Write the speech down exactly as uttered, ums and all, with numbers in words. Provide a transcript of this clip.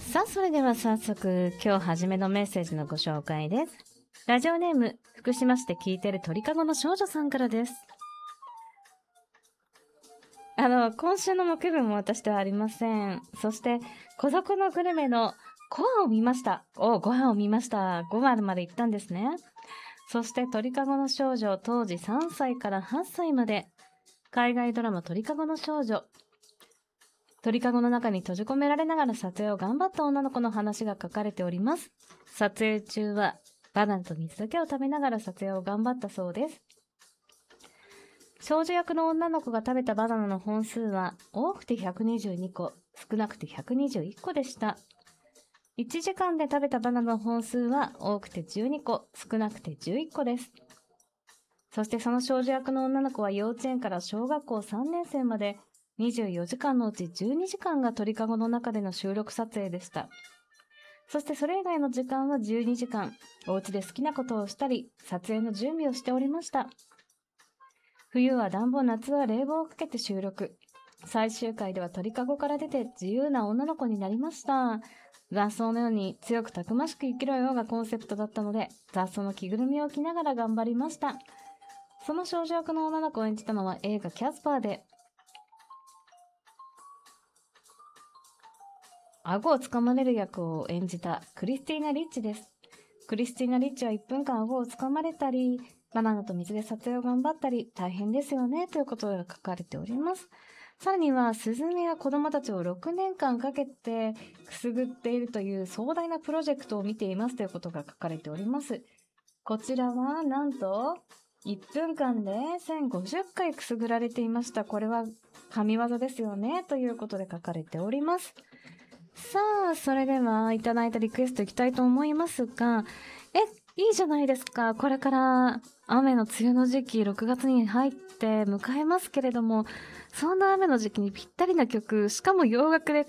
さあ、それでは早速、今日初めのメッセージのご紹介です。ラジオネーム、福島市で聞いてる鳥かごの少女さんからです。あの、今週の木曜日も私ではありません。そして、孤独のグルメのごわを見ました。お、ごわを見ました。ごわまで行ったんですね。そして、鳥かごの少女、当時さんさいからはっさいまで、海外ドラマ鳥かごの少女、鳥かごの中に閉じ込められながら撮影を頑張った女の子の話が書かれております。撮影中はバナナと水だけを食べながら撮影を頑張ったそうです。少女役の女の子が食べたバナナの本数は多くてひゃくにじゅうにこ、少なくてひゃくにじゅういっこでした。いちじかんで食べたバナナの本数は多くてじゅうにこ、少なくてじゅういっこです。そしてその少女役の女の子は幼稚園から小学校さんねんせいまでにじゅうよじかんのうちじゅうにじかんが鳥かごの中での収録撮影でした。そしてそれ以外の時間はじゅうにじかん、お家で好きなことをしたり、撮影の準備をしておりました。冬は暖房、夏は冷房をかけて収録。最終回では鳥かごから出て自由な女の子になりました。雑草のように強くたくましく生きろよがコンセプトだったので、雑草の着ぐるみを着ながら頑張りました。その少女役の女の子を演じたのは映画キャスパーで、顎をつかまれる役を演じたクリスティーナ・リッチです。クリスティーナ・リッチはいっぷんかん顎をつかまれたり、バナナと水で撮影を頑張ったり、大変ですよねということが書かれております。さらには、スズメや子供たちをろくねんかんかけてくすぐっているという壮大なプロジェクトを見ていますということが書かれております。こちらは、なんと、いっぷんかんでせんごじゅっかいくすぐられていました。これは神業ですよねということで書かれております。さあ、それではいただいたリクエストいきたいと思いますが、え、いいじゃないですか。これから雨の梅雨の時期、ろくがつに入って迎えますけれども、そんな雨の時期にぴったりな曲、しかも洋楽で